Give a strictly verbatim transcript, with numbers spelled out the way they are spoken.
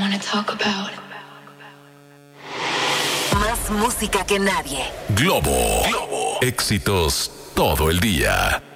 wanna talk about. Más música que nadie. Globo. Globo. Éxitos todo el día.